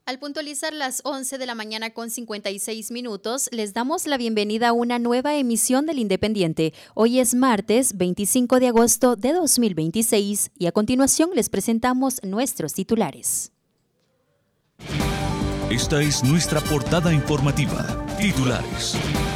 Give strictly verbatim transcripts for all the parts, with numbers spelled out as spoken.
Al puntualizar las once de la mañana con cincuenta y seis minutos, les damos la bienvenida a una nueva emisión del Independiente. Hoy es martes veinticinco de agosto de dos mil veintiséis y a continuación les presentamos nuestros titulares. Esta es nuestra portada informativa. Titulares.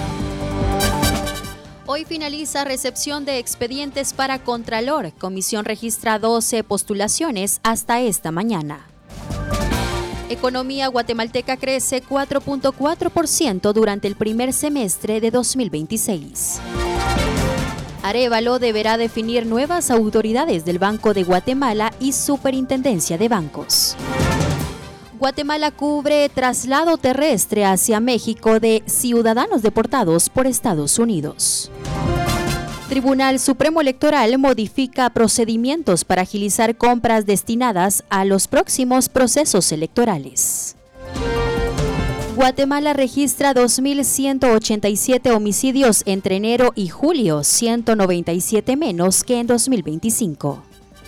Hoy finaliza recepción de expedientes para Contralor. Comisión registra doce postulaciones hasta esta mañana. Economía guatemalteca crece cuatro punto cuatro por ciento durante el primer semestre de dos mil veintiséis. Arévalo deberá definir nuevas autoridades del Banco de Guatemala y Superintendencia de Bancos. Guatemala cubre traslado terrestre hacia México de ciudadanos deportados por Estados Unidos. Tribunal Supremo Electoral modifica procedimientos para agilizar compras destinadas a los próximos procesos electorales. Guatemala registra dos mil ciento ochenta y siete homicidios entre enero y julio, ciento noventa y siete menos que en dos mil veinticinco.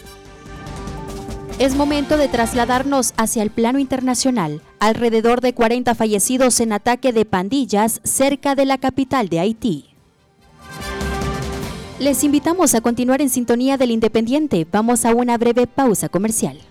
Es momento de trasladarnos hacia el plano internacional. Alrededor de cuarenta fallecidos en ataque de pandillas cerca de la capital de Haití. Les invitamos a continuar en sintonía del Independiente. Vamos a una breve pausa comercial.